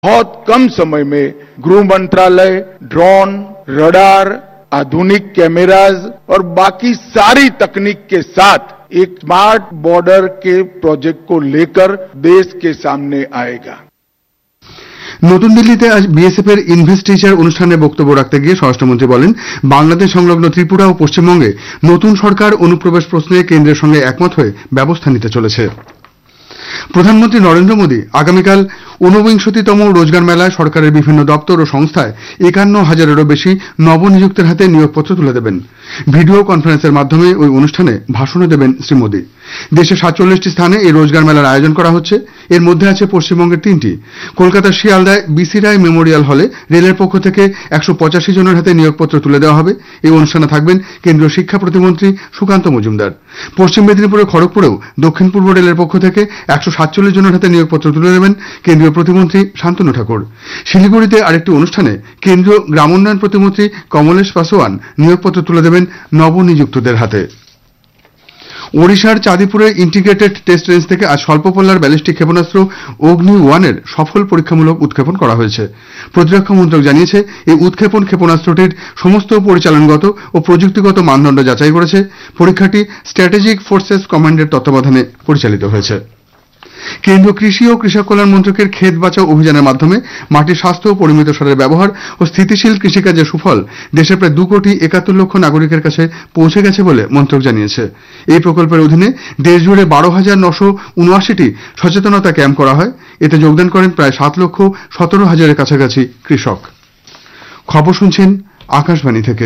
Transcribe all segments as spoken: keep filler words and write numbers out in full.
बहुत कम समय में गृह मंत्रालय ड्रोन, रडार, आधुनिक कैमराज और बाकी सारी तकनीक के साथ एक स्मार्ट बॉर्डर के प्रोजेक्ट को लेकर देश के सामने आएगा। নতুন দিল্লিতে আজ বিএসএফ এর ইনভেস্টিচার অনুষ্ঠানে বক্তব্য রাখতে গিয়ে স্বরাষ্ট্রমন্ত্রী বলেন, বাংলাদেশ সংলগ্ন ত্রিপুরা ও পশ্চিমবঙ্গে নতুন সরকার অনুপ্রবেশ প্রশ্নে কেন্দ্রের সঙ্গে একমত হয়ে ব্যবস্থা নিতে চলেছে। প্রধানমন্ত্রী নরেন্দ্র মোদী আগামীকাল ঊনবিংশতিতম রোজগার মেলায় সরকারের বিভিন্ন দপ্তর ও সংস্থায় একান্ন হাজারেরও বেশি নবনিযুক্তের হাতে নিয়োগপত্র তুলে দেবেন। ভিডিও কনফারেন্সের মাধ্যমে ওই অনুষ্ঠানে ভাষণও দেবেন শ্রী মোদী। দেশে সাতচল্লিশটি স্থানে এই রোজগার মেলার আয়োজন করা হচ্ছে। এর মধ্যে আছে পশ্চিমবঙ্গের তিনটি। কলকাতার শিয়ালদায় বিসি রায় মেমোরিয়াল হলে রেলের পক্ষ থেকে একশো পঁচাশি জনের হাতে নিয়োগপত্র তুলে দেওয়া হবে। এই অনুষ্ঠানে থাকবেন কেন্দ্রীয় শিক্ষা প্রতিমন্ত্রী সুকান্ত মজুমদার। পশ্চিম মেদিনীপুরের খড়গপুরেও দক্ষিণ পূর্ব রেলের পক্ষ থেকে একশো সাতচল্লিশ জনের হাতে নিয়োগপত্র তুলে দেবেন কেন্দ্রীয় প্রতিমন্ত্রী শান্তনু ঠাকুর। শিলিগুড়িতে আরেকটি অনুষ্ঠানে কেন্দ্রীয় গ্রামোন্নয়ন প্রতিমন্ত্রী কমলেশ পাসোয়ান নিয়োগপত্র তুলে দেবেন নবনিযুক্তদের হাতে। ওড়িশার চাঁদিপুরের ইন্টিগ্রেটেড টেস্ট রেঞ্জ থেকে আজ স্বল্পপল্লার ব্যালিস্টিক ক্ষেপণাস্ত্র অগ্নি ওয়ানের সফল পরীক্ষামূলক উৎক্ষেপণ করা হয়েছে। প্রতিরক্ষা মন্ত্রক জানিয়েছে, এই উৎক্ষেপণ ক্ষেপণাস্ত্রটির সমস্ত পরিচালনগত ও প্রযুক্তিগত মানদণ্ড যাচাই করেছে। পরীক্ষাটি স্ট্র্যাটেজিক ফোর্সেস কমান্ডের তত্ত্বাবধানে পরিচালিত হয়েছে। কেন্দ্রীয় কৃষি ও কৃষক কল্যাণ মন্ত্রকের ক্ষেত বাঁচাও অভিযানের মাধ্যমে মাটির স্বাস্থ্য ও পরিমিত সারের ব্যবহার ও স্থিতিশীল কৃষিকাজের সুফল দেশের প্রায় দু কোটি একাত্তর লক্ষ নাগরিকের কাছে পৌঁছে গেছে বলে মন্ত্রক জানিয়েছে। এই প্রকল্পের অধীনে দেশজুড়ে বারো হাজার নশো উনআশিটি সচেতনতা ক্যাম্প করা হয়। এতে যোগদান করেন প্রায় সাত লক্ষ সতেরো হাজারের কাছাকাছি কৃষক। খবর শুনছেন আকাশবাণী থেকে।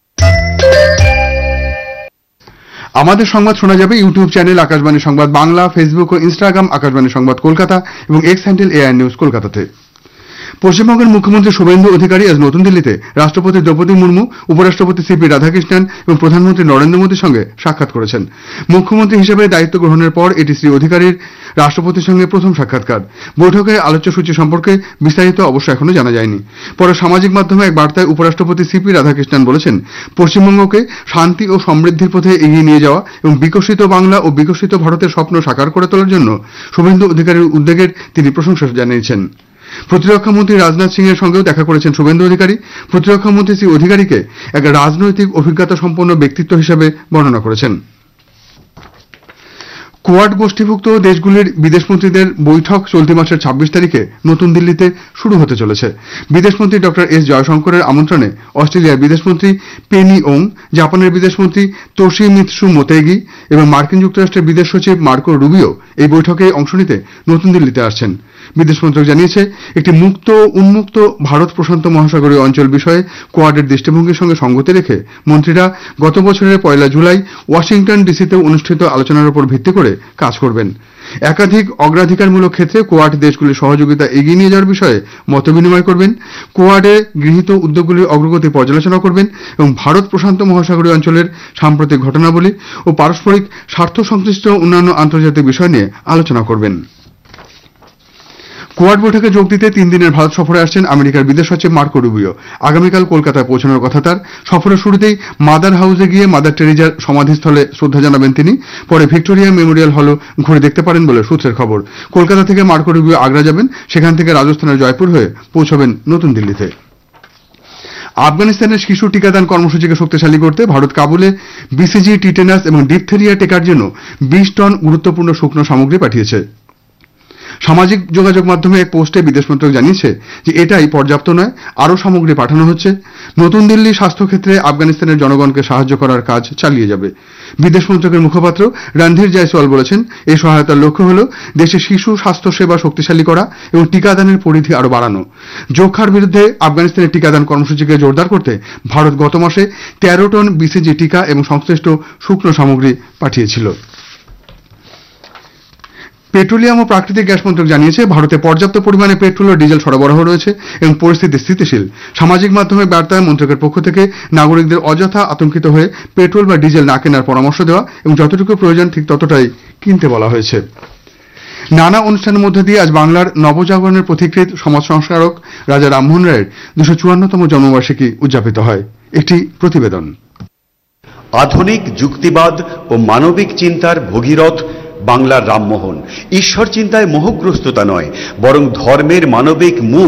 আমাদের সংবাদ শোনা যাবে ইউটিউব চ্যানেল আকাশবাণী সংবাদ বাংলা, ফেসবুক ও ইনস্টাগ্রাম আকাশবাণী সংবাদ কলকাতা এবং এক্স হ্যান্ডেল এআই নিউজ কলকাতাতে। পশ্চিমবঙ্গের মুখ্যমন্ত্রী শুভেন্দু অধিকারী আজ নতুন দিল্লিতে রাষ্ট্রপতি দ্রৌপদী মুর্মু, উপরাষ্ট্রপতি সিপি রাধাকৃষ্ণন এবং প্রধানমন্ত্রী নরেন্দ্র মোদীর সঙ্গে সাক্ষাৎ করেছেন। মুখ্যমন্ত্রী হিসেবে দায়িত্ব গ্রহণের পর এটি শ্রী অধিকারীর রাষ্ট্রপতির সঙ্গে প্রথম সাক্ষাৎকার। বৈঠকে আলোচ্যসূচি সম্পর্কে বিস্তারিত অবশ্য এখনো জানা যায়নি। পরে সামাজিক মাধ্যমে এক বার্তায় উপরাষ্ট্রপতি সিপি রাধাকৃষ্ণন বলেছেন, পশ্চিমবঙ্গকে শান্তি ও সমৃদ্ধির পথে এগিয়ে নিয়ে যাওয়া এবং বিকশিত বাংলা ও বিকশিত ভারতের স্বপ্ন সাকার করে তোলার জন্য শুভেন্দু অধিকারীর উদ্যোগের তিনি প্রশংসা জানিয়েছেন। প্রতিরক্ষা মন্ত্রী রাজনাথ সিং এর সঙ্গেও দেখা করেছেন শুভেন্দু অধিকারী। প্রতিরক্ষা মন্ত্রী শ্রী অধিকারীকে এক রাজনৈতিক অভিজ্ঞতা সম্পন্ন ব্যক্তিত্ব হিসেবে বর্ণনা করেছেন। কোয়াড গোষ্ঠীভুক্ত দেশগুলির বিদেশমন্ত্রীদের বৈঠক চলতি মাসের ছাব্বিশ তারিখে নতুন দিল্লিতে শুরু হতে চলেছে। বিদেশমন্ত্রী ডক্টর এস জয়শঙ্করের আমন্ত্রণে অস্ট্রেলিয়ার বিদেশমন্ত্রী পেনি ওং, জাপানের বিদেশমন্ত্রী তোশিমিৎসু মোতেগি এবং মার্কিন যুক্তরাষ্ট্রের বিদেশ সচিব মার্কো রুবিও এই বৈঠকে অংশ নিতে নতুন দিল্লিতে আসছেন। বিদেশ মন্ত্রক জানিয়েছে, একটি মুক্ত উন্মুক্ত ভারত প্রশান্ত মহাসাগরীয় অঞ্চল বিষয়ে কোয়াডের দৃষ্টিভঙ্গির সঙ্গে সঙ্গতি রেখে মন্ত্রীরা গত বছরের পয়লা জুলাই ওয়াশিংটন ডিসিতে অনুষ্ঠিত আলোচনার উপর ভিত্তি করে কাজ করবেন। একাধিক অগ্রাধিকারমূলক ক্ষেত্রে কোয়াড দেশগুলির সহযোগিতা এগিয়ে নিয়ে যাওয়ার বিষয়ে মতবিনিময় করবেন। কোয়াডে গৃহীত উদ্যোগগুলির অগ্রগতি পর্যালোচনা করবেন এবং ভারত প্রশান্ত মহাসাগরীয় অঞ্চলের সাম্প্রতিক ঘটনাবলী ও পারস্পরিক স্বার্থ সংশ্লিষ্ট অন্যান্য আন্তর্জাতিক বিষয় নিয়ে আলোচনা করবেন। কোয়াড বৈঠকে যোগ দিতে তিন দিনের ভারত সফরে আসছেন আমেরিকার বিদেশ সচিব মার্কো রুবিও। আগামীকাল কলকাতায় পৌঁছানোর কথা তার। সফরের শুরুতেই মাদার হাউসে গিয়ে মাদার টেরিজার সমাধিস্থলে শ্রদ্ধা জানাবেন তিনি। পরে ভিক্টোরিয়া মেমোরিয়াল হলও ঘুরে দেখতে পারেন বলে সূত্রের খবর। কলকাতা থেকে মার্কো রুবিও আগ্রা যাবেন, সেখান থেকে রাজস্থানের জয়পুর হয়ে পৌঁছবেন নতুন দিল্লিতে। আফগানিস্তানের শিশু টিকাদান কর্মসূচিকে শক্তিশালী করতে ভারত কাবুলে বিসিজি, টিটেনাস এবং ডিপথেরিয়া টিকার জন্য বিশ টন গুরুত্বপূর্ণ শুকনো সামগ্রী পাঠিয়েছে। সামাজিক যোগাযোগ মাধ্যমে এক পোস্টে বিদেশ মন্ত্রক জানিয়েছে যে এটাই পর্যাপ্ত নয়, আরও সামগ্রী পাঠানো হচ্ছে। নতুন দিল্লি স্বাস্থ্যক্ষেত্রে আফগানিস্তানের জনগণকে সাহায্য করার কাজ চালিয়ে যাবে। বিদেশ মন্ত্রকের মুখপাত্র রণধীর জয়সওয়াল বলেছেন, এই সহায়তার লক্ষ্য হল দেশে শিশু স্বাস্থ্য সেবা শক্তিশালী করা এবং টিকাদানের পরিধি আরও বাড়ানো। যক্ষ্মার বিরুদ্ধে আফগানিস্তানের টিকাদান কর্মসূচিকে জোরদার করতে ভারত গত মাসে তেরো টন বিসিজি টিকা এবং সংশ্লিষ্ট শুকনো সামগ্রী পাঠিয়েছিল। পেট্রোলিয়াম ও প্রাকৃতিক গ্যাস মন্ত্রক জানিয়েছে, ভারতে পর্যাপ্ত পরিমাণে পেট্রোল ও ডিজেল সরবরাহ রয়েছে এবং পরিস্থিতি স্থিতিশীল। সামাজিক মাধ্যমে বার্তায় মন্ত্রকের পক্ষ থেকে নাগরিকদের অযথা আতঙ্কিত হয়ে পেট্রোল বা ডিজেল না কেনার পরামর্শ দেওয়া এবং যতটুকু প্রয়োজন ঠিক ততটাই কিনতে বলা হয়েছে। নানা অনুষ্ঠানের মধ্যে দিয়ে আজ বাংলার নবজাগরণের পথিকৃৎ সমাজ সংস্কারক রাজা রামমোহন রায়ের দুশো চুয়ান্নতম জন্মবার্ষিকী উদযাপিত হয়। একটি প্রতিবেদন। আধুনিক যুক্তিবাদ ও মানবিক চিন্তার ভগীরথ বাংলার রামমোহন। ঈশ্বর চিন্তায় মোহগ্রস্ততা নয়, বরং ধর্মের মানবিক মুখ